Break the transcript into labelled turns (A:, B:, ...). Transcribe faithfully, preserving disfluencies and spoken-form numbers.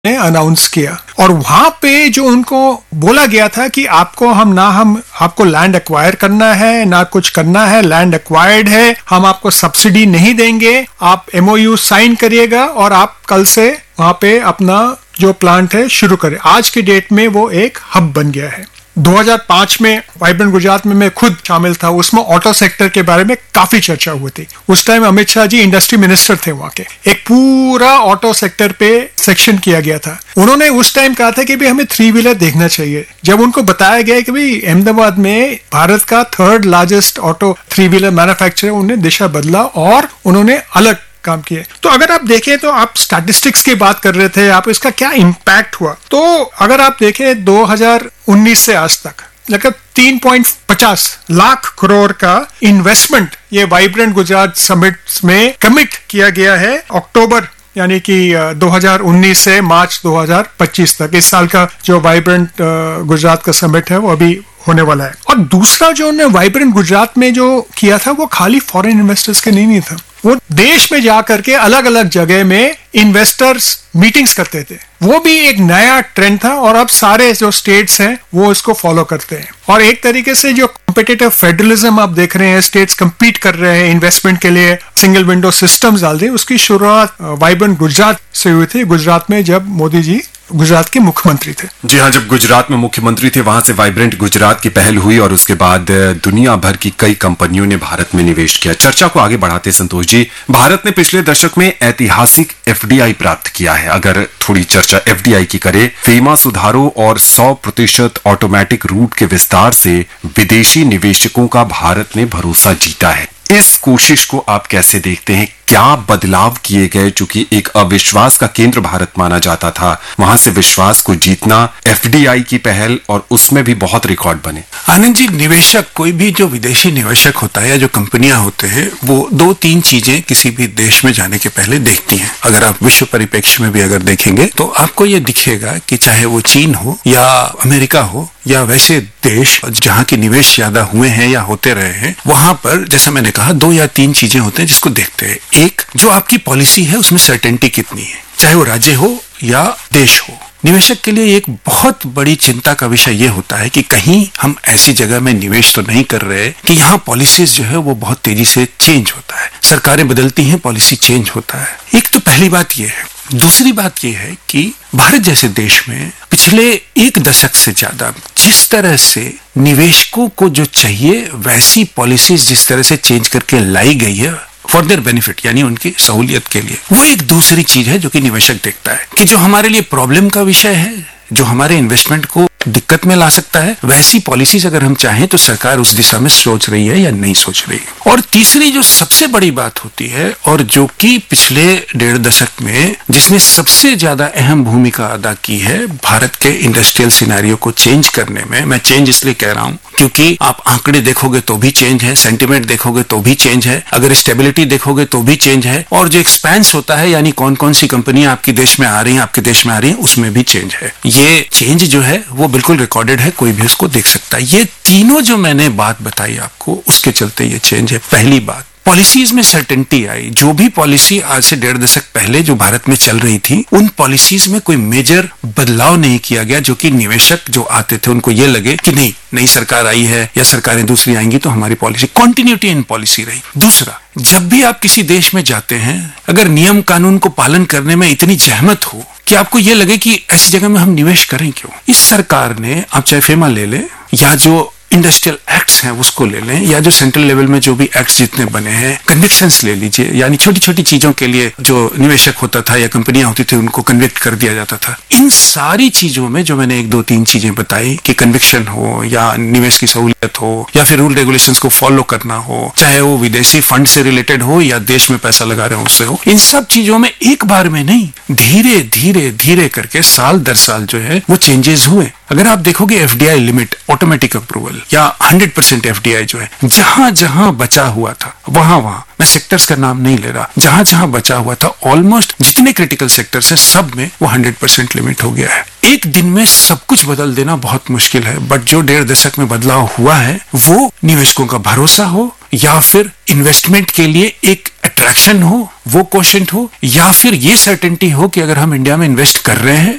A: ने अनाउंस किया और वहां पे जो उनको बोला गया था कि आपको हम ना हम आपको लैंड एक्वायर करना है ना कुछ करना है, लैंड एक्वायर्ड है, हम आपको सब्सिडी नहीं देंगे, आप एमओयू साइन करिएगा और आप कल से वहां पे अपना जो प्लांट है शुरू करें। आज की डेट में वो एक हब बन गया है। दो हज़ार पाँच में वाइब्रेंट गुजरात में मैं खुद शामिल था, उसमें ऑटो सेक्टर के बारे में काफी चर्चा हुई थी। उस time Amit Shah ji industry minister थे वहां के। एक पूरा ऑटो सेक्टर पे सेक्शन किया गया था। उन्होंने उस टाइम कहा था कि भाई हमें थ्री व्हीलर देखना चाहिए। जब उनको बताया गया कि भाई अहमदाबाद में भारत का third largest auto three wheeler manufacturer, उन्होंने दिशा बदला और उन्होंने अलग काम किए। तो अगर आप देखें तो आप स्टैटिस्टिक्स की बात कर रहे थे, आप इसका क्या इम्पैक्ट हुआ, तो अगर आप देखें दो हज़ार उन्नीस से आज तक लगभग तीन पॉइंट पचास लाख करोड़ का इन्वेस्टमेंट ये वाइब्रेंट गुजरात समिट में कमिट किया गया है अक्टूबर यानी कि दो हज़ार उन्नीस से मार्च दो हज़ार पच्चीस तक। इस साल का जो वाइब्रेंट गुजरात का समिट है वो अभी होने वाला है। और दूसरा जो उन्होंने वाइब्रेंट गुजरात में जो किया था वो खाली फॉरेन इन्वेस्टर्स के लिए नहीं था, वो देश में जाकर के अलग अलग जगह में इन्वेस्टर्स मीटिंग्स करते थे। वो भी एक नया ट्रेंड था और अब सारे जो स्टेट्स हैं वो इसको फॉलो करते हैं। और एक तरीके से जो कॉम्पिटिटिव फेडरलिज्म आप देख रहे हैं, स्टेट्स compete कर रहे हैं इन्वेस्टमेंट के लिए, सिंगल विंडो सिस्टम्स डाल दें, उसकी शुरुआत वाइब्रेंट गुजरात से हुई थी, गुजरात में जब मोदी जी गुजरात के मुख्यमंत्री थे।
B: जी हाँ, जब गुजरात में मुख्यमंत्री थे वहां से वाइब्रेंट गुजरात की पहल हुई और उसके बाद दुनिया भर की कई कंपनियों ने भारत में निवेश किया। चर्चा को आगे बढ़ाते संतोष जी, भारत ने पिछले दशक में ऐतिहासिक एफडीआई प्राप्त किया है। अगर थोड़ी चर्चा एफडीआई की करें, सीमा सुधारों और सौ प्रतिशत ऑटोमेटिक रूट के विस्तार से विदेशी निवेशकों का भारत ने भरोसा जीता है। इस कोशिश को आप कैसे देखते हैं? क्या बदलाव किए गए? चूंकि एक अविश्वास का केंद्र भारत माना जाता था, वहां से विश्वास को जीतना, एफडीआई की पहल और उसमें भी बहुत रिकॉर्ड बने।
C: आनंद जी, निवेशक, कोई भी जो विदेशी निवेशक होता है या जो कंपनियां होते हैं, वो दो तीन चीजें किसी भी देश में जाने के पहले देखती हैं। अगर आप विश्व परिप्रेक्ष्य में भी अगर देखेंगे तो आपको ये दिखेगा कि चाहे वो चीन हो या अमेरिका हो या वैसे देश जहां की निवेश ज्यादा हुए हैं या होते रहे हैं, वहां पर जैसा मैंने कहा दो या तीन चीजें होते हैं जिसको देखते हैं। एक, जो आपकी पॉलिसी है उसमें सर्टेनिटी कितनी है, चाहे वो राज्य हो या देश हो। निवेशक के लिए एक बहुत बड़ी चिंता का विषय यह होता है कि कहीं हम ऐसी जगह में निवेश तो नहीं कर रहे कि यहाँ पॉलिसीज जो है वो बहुत तेजी से चेंज होता है, सरकारें बदलती हैं, पॉलिसी चेंज होता है। एक तो पहली बात यह है। दूसरी बात यह है कि भारत जैसे देश में पिछले एक दशक से ज्यादा जिस तरह से निवेशकों को जो चाहिए वैसी पॉलिसीज जिस तरह से चेंज करके लाई गई है फॉर देयर बेनिफिट, यानी उनकी सहूलियत के लिए, वो एक दूसरी चीज है जो कि निवेशक देखता है कि जो हमारे लिए प्रॉब्लम का विषय है, जो हमारे इन्वेस्टमेंट को दिक्कत में ला सकता है, वैसी पॉलिसीज अगर हम चाहें तो सरकार उस दिशा में सोच रही है या नहीं सोच रही। और तीसरी जो सबसे बड़ी बात होती है और जो कि पिछले डेढ़ दशक में जिसने सबसे ज्यादा अहम भूमिका अदा की है भारत के इंडस्ट्रियल सिनेरियो को चेंज करने में, मैं चेंज इसलिए कह रहा हूं क्योंकि आप आंकड़े देखोगे तो भी चेंज है, सेंटिमेंट देखोगे तो भी चेंज है, अगर स्टेबिलिटी देखोगे तो भी चेंज है, और जो एक्सपेंस होता है यानी कौन कौन सी कंपनियां आपके देश में आ रही हैं, आपके देश में आ रही हैं, उसमें भी चेंज है। ये चेंज जो है वो बिल्कुल रिकॉर्डेड है, कोई भी उसको देख सकता है। ये तीनों जो मैंने बात बताई आपको, उसके चलते ये चेंज है। पहली बात, पॉलिसीज में सर्टेनिटी आई। जो भी पॉलिसी आज से डेढ़ दशक पहले जो भारत में चल रही थी, उन पॉलिसीज में कोई मेजर बदलाव नहीं किया गया जो कि निवेशक जो आते थे उनको ये लगे कि नहीं, नई सरकार आई है या सरकारें दूसरी आएंगी तो हमारी पॉलिसी, कॉन्टिन्यूटी इन पॉलिसी रही। दूसरा, जब भी आप किसी देश में जाते हैं, अगर नियम कानून को पालन करने में इतनी जहमत हो कि आपको ये लगे कि ऐसी जगह में हम निवेश करें क्यों। इस सरकार ने, आप चाहे फेमा ले लें या जो इंडस्ट्रियल एक्ट्स हैं उसको ले लें या जो सेंट्रल लेवल में जो भी एक्ट्स जितने बने हैं, कन्विक्शंस ले लीजिए, यानी छोटी छोटी चीजों के लिए जो निवेशक होता था या कंपनियां होती थी उनको कन्विक्ट कर दिया जाता था। इन सारी चीजों में जो मैंने एक दो तीन चीजें बताई कि कन्विक्शन हो या निवेश की सहूलियत हो या फिर रूल रेगुलेशंस को फॉलो करना हो, चाहे वो विदेशी फंड से रिलेटेड हो या देश में पैसा लगा रहे हो उससे हो, इन सब चीजों में एक बार में नहीं, धीरे धीरे धीरे करके साल दर साल जो है वो चेंजेस हुए। अगर आप देखोगे एफडीआई लिमिट, ऑटोमेटिक अप्रूवल या हंड्रेड परसेंट एफडीआई जो है, जहां जहां बचा हुआ था वहां वहां, मैं सेक्टर्स का नाम नहीं ले रहा, जहां जहां बचा हुआ था ऑलमोस्ट जितने क्रिटिकल सेक्टर्स है सब में वो हंड्रेड परसेंट लिमिट हो गया है। एक दिन में सब कुछ बदल देना बहुत मुश्किल है, बट जो डेढ़ दशक में बदलाव हुआ है वो निवेशकों का भरोसा हो या फिर इन्वेस्टमेंट के लिए एक अट्रैक्शन हो, वो क्वेश्चन हो, या फिर ये सर्टेनिटी हो कि अगर हम इंडिया में इन्वेस्ट कर रहे हैं